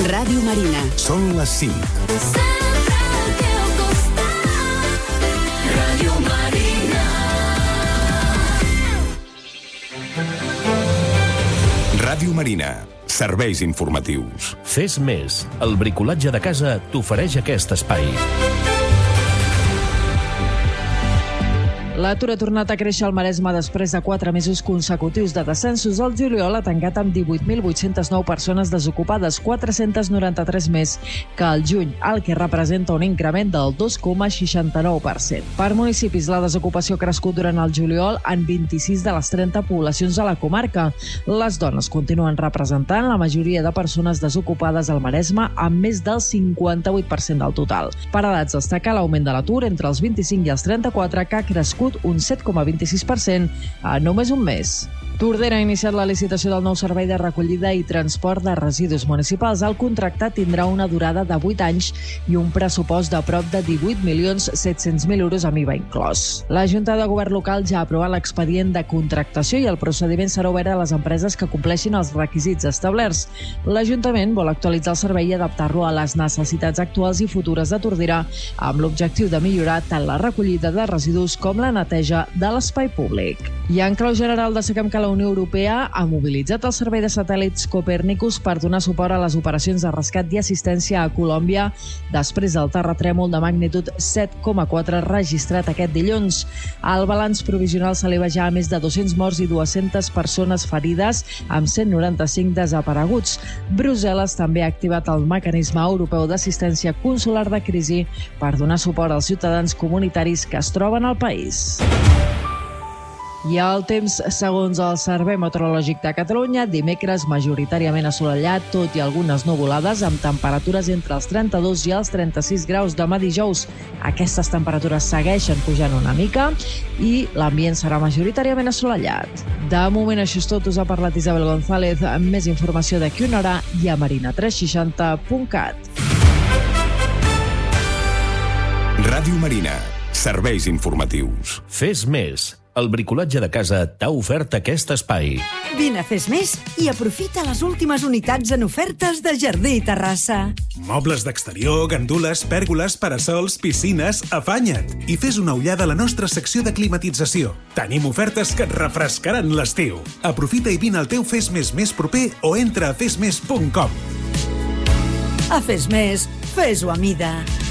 Ràdio Marina. Són les 5. Ràdio Marina. Ràdio Marina. Serveis informatius. Fes més. El bricolatge de casa t'ofereix aquest espai. L'atur ha tornat a créixer al Maresme després de 4 mesos consecutius de descensos. El juliol ha tancat amb 18.809 persones desocupades, 493 més que el juny, el que representa un increment del 2,69%. Per municipis, la desocupació ha crescut durant el juliol en 26 de les 30 poblacions de la comarca. Les dones continuen representant la majoria de persones desocupades al Maresme, amb més del 58% del total. Per edats destaca l'augment de l'atur entre els 25 i els 34, que ha crescut un 7,26% en només un mes. Tordera ha iniciat la licitació del nou servei de recollida i transport de residus municipals. El contractat tindrà una durada de 8 anys i un pressupost de prop de 18.700.000 euros amb IVA inclòs. La Junta de Govern local ja ha aprovat l'expedient de contractació i el procediment serà obert a les empreses que compleixin els requisits establerts. L'Ajuntament vol actualitzar el servei i adaptar-lo a les necessitats actuals i futures de Tordera, amb l'objectiu de millorar tant la recollida de residus com la neteja de l'espai públic. I en clau general destaquem que la Unió Europea ha mobilitzat el servei de satèl·lits Copernicus per donar suport a les operacions de rescat i assistència a Colòmbia després del terratrèmol de magnitud 7,4 registrat aquest dilluns. El balanç provisional s'eleva ja a més de 200 morts i 200 persones ferides, amb 195 desapareguts. Brussel·les també ha activat el mecanisme europeu d'assistència consular de crisi per donar suport als ciutadans comunitaris que es troben al país. I el temps, segons el Servei Meteorològic de Catalunya, dimecres majoritàriament assolellat, tot i algunes nuvolades, amb temperatures entre els 32 i els 36 graus demà dijous. Aquestes temperatures segueixen pujant una mica i l'ambient serà majoritàriament assolellat. De moment això és tot. Us ha parlat Isabel González, amb més informació d'aquí una hora i a marina360.cat. Ràdio Marina. Serveis informatius. Fes més. El bricolatge de casa t'ha ofert aquest espai. Vine a Fes Més i aprofita les últimes unitats en ofertes de Jardí i Terrassa. Mobles d'exterior, gandules, pèrgoles, parasols, piscines, afanya't i fes una ullada a la nostra secció de climatització. Tenim ofertes que et refrescaran l'estiu. Aprofita i vine al teu Fes Més proper o entra a fesmes.com. A Fes Més, fes-ho a mida.